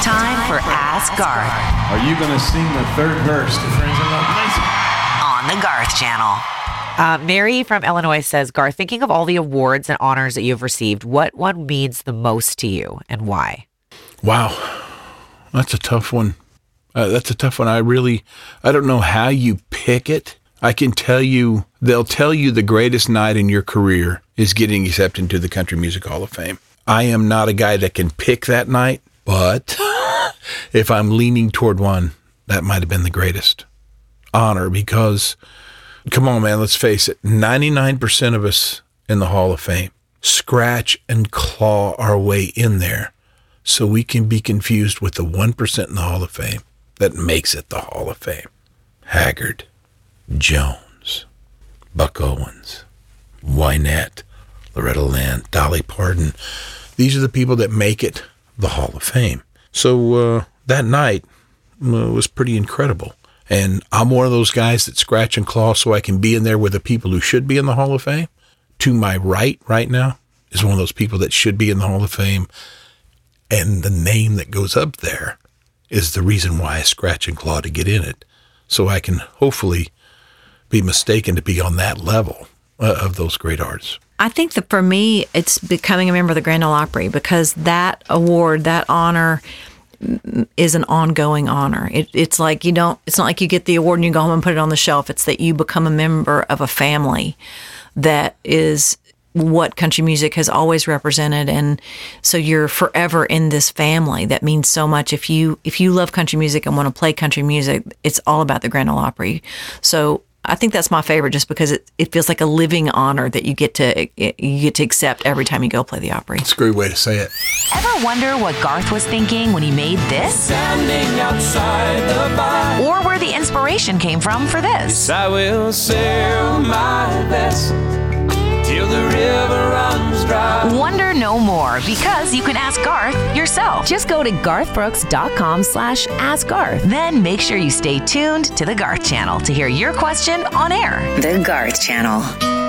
Time for Ask Garth Are you going to sing the third verse to Friends in Love Place? on the Garth Channel. Mary from Illinois says, Garth, thinking of all the awards and honors that you've received, what one means the most to you and why? Wow. That's a tough one. I don't know how you pick it. I can tell you, they'll tell you the greatest night in your career is getting accepted into the Country Music Hall of Fame. I am not a guy that can pick that night, but if I'm leaning toward one, that might have been the greatest honor because, come on, man, let's face it, 99% of us in the Hall of Fame scratch and claw our way in there so we can be confused with the 1% in the Hall of Fame that makes it the Hall of Fame. Haggard, Jones, Buck Owens, Wynette, Loretta Lynn, Dolly Parton. These are the people that make it the Hall of Fame. So that night was pretty incredible. And I'm one of those guys that scratch and claw so I can be in there with the people who should be in the Hall of Fame. To my right now is one of those people that should be in the Hall of Fame. And the name that goes up there is the reason why I scratch and claw to get in it. So I can hopefully be mistaken to be on that level of those great artists. I think that for me, it's becoming a member of the Grand Ole Opry because that award, that honor is an ongoing honor. It's like it's not like you get the award and you go home and put it on the shelf. It's that you become a member of a family that is what country music has always represented. And so you're forever in this family. That means so much. If you love country music and want to play country music, it's all about the Grand Ole Opry. So I think that's my favorite just because it feels like a living honor that you get to accept every time you go play the Opry. That's a great way to say it. Ever wonder what Garth was thinking when he made this? Standing outside the bar. Or where the inspiration came from for this? Yes, I will sail my vessel till the river runs dry. Wonder no more because you can ask Garth yourself. Just go to garthbrooks.com/askgarth. Then make sure you stay tuned to the Garth Channel to hear your question on air. The Garth Channel.